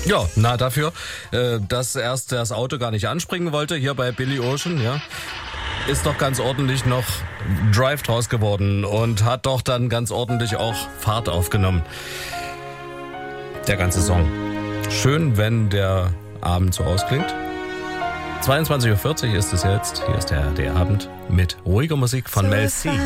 Ja, dafür, dass erst das Auto gar nicht anspringen wollte, hier bei Billy Ocean, ja, ist doch ganz ordentlich noch Drive draus geworden und hat doch dann ganz ordentlich auch Fahrt aufgenommen. Der ganze Song. Schön, wenn der Abend so ausklingt. 22:40 Uhr ist es jetzt. Hier ist der Abend mit ruhiger Musik von Mel C.